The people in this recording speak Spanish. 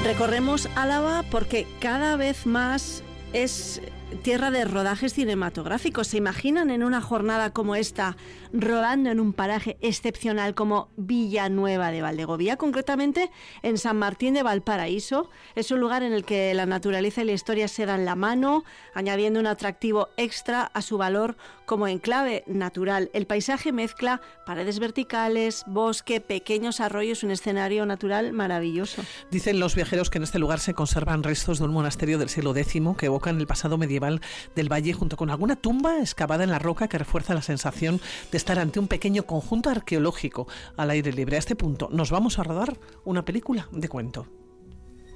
Recorremos Álava porque cada vez más es tierra de rodajes cinematográficos. ¿Se imaginan en una jornada como esta rodando en un paraje excepcional como Villanueva de Valdegovía, concretamente en San Martín de Valparaíso? Es un lugar en el que la naturaleza y la historia se dan la mano, añadiendo un atractivo extra a su valor como enclave natural. El paisaje mezcla paredes verticales, bosque, pequeños arroyos, un escenario natural maravilloso. Dicen los viajeros que en este lugar se conservan restos de un monasterio del siglo X que evocan el pasado medieval del valle, junto con alguna tumba excavada en la roca que refuerza la sensación de estar ante un pequeño conjunto arqueológico al aire libre. A este punto nos vamos a rodar una película de cuento.